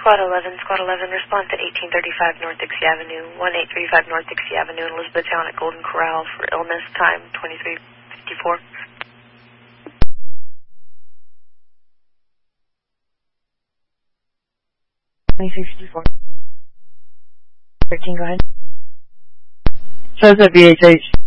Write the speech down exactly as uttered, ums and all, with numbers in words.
Squad eleven, Squad eleven, response at eighteen thirty-five North Dixie Avenue, eighteen thirty-five North Dixie Avenue in Elizabethtown at Golden Corral for illness, time twenty-three fifty-four. twenty-three fifty-four. thirteen, go ahead. Shows at V H H.